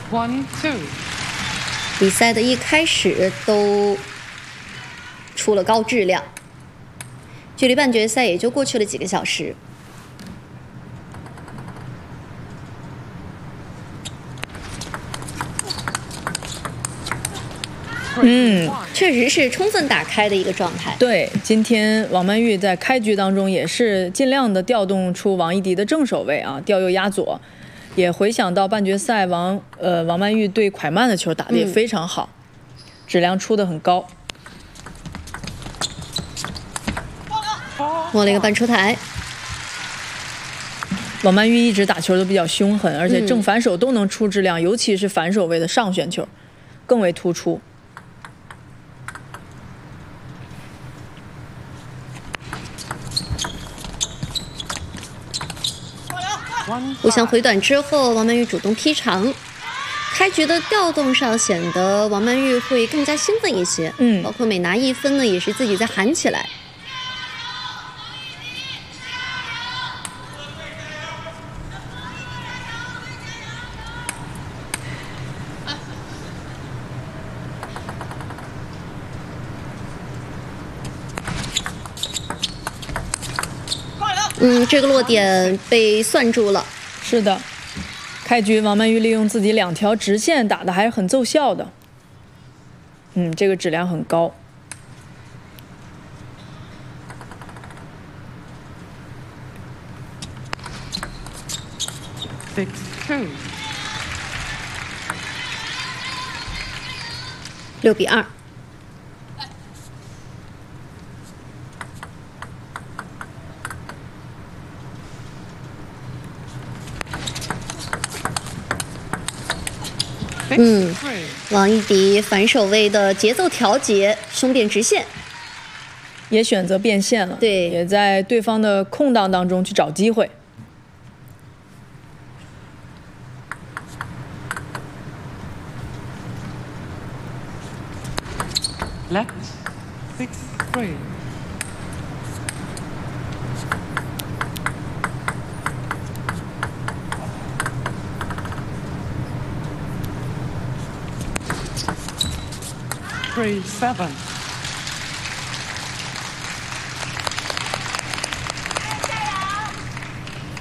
1-2。 比赛的一开始都出了高质量，距离半决赛也就过去了几个小时。确实是充分打开的一个状态。 对，今天王曼玉在开局当中也是尽量的调动出王艺迪的正手位啊，调右压左，也回想到半决赛王曼玉对蒯曼的球打得也非常好，质量出得很高。 摸了一个半出台。 王曼玉一直打球都比较凶狠，而且正反手都能出质量，尤其是反手位的上旋球更为突出。 互相回短之后，王曼玉主动劈长。开局的调动上显得王曼玉会更加兴奋一些。包括每拿1分呢，也是自己在喊起来。这个落点被算住了。 是的，开局王曼玉利用自己2条直线打得还是很奏效的。这个质量很高。 6-2。王艺迪反手位的节奏调节，胸变直线， 也选择变线了。 对， 也在对方的空档当中去找机会。 Left 6-3。3-7。